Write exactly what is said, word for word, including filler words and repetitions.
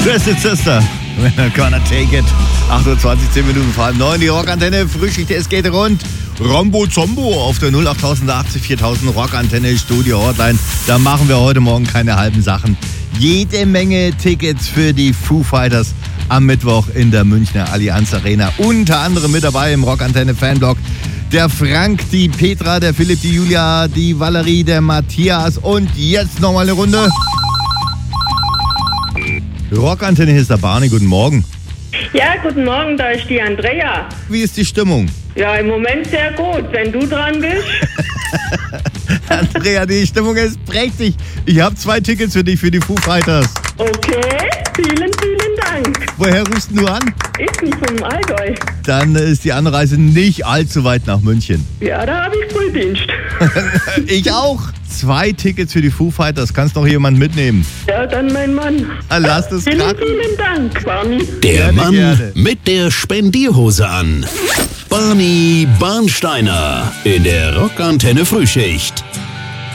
Twisted Sister, we're gonna take it. acht Uhr zwanzig, zehn Minuten vor halb neun. Die Rockantenne, Frühschicht, es geht rund. Rombo Zombo auf der null acht achtzig viertausend Rockantenne Studio Hotline. Da machen wir heute Morgen keine halben Sachen. Jede Menge Tickets für die Foo Fighters am Mittwoch in der Münchner Allianz Arena. Unter anderem mit dabei im Rockantenne Fanblog der Frank, die Petra, der Philipp, die Julia, die Valerie, der Matthias und jetzt nochmal eine Runde. Rockantenne, hier ist der Barney, guten Morgen. Ja, guten Morgen, da ist die Andrea. Wie ist die Stimmung? Ja, im Moment sehr gut, wenn du dran bist. Andrea, die Stimmung ist prächtig. Ich habe zwei Tickets für dich, für die Foo Fighters. Okay, vielen, vielen Dank. Woher rufst du an? Ich nicht vom Allgäu. Dann ist die Anreise nicht allzu weit nach München. Ja, da habe ich Frühdienst. Ich auch. Zwei Tickets für die Foo Fighters. Kannst noch jemand mitnehmen? Ja, dann mein Mann. Lass es Vielen, grad. vielen Dank, Barney. Der Gerne, Mann gerne. mit der Spendierhose an. Barney Barnsteiner in der Rockantenne Frühschicht.